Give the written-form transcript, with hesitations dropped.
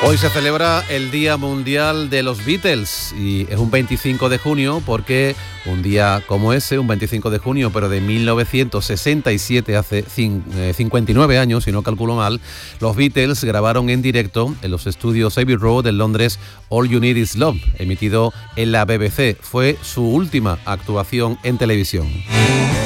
Hoy se celebra el Día Mundial de los Beatles y es un 25 de junio porque un día como ese, un 25 de junio, pero de 1967, hace 59 años, si no calculo mal, los Beatles grabaron en directo en los estudios Abbey Road en Londres All You Need Is Love, emitido en la BBC. Fue su última actuación en televisión.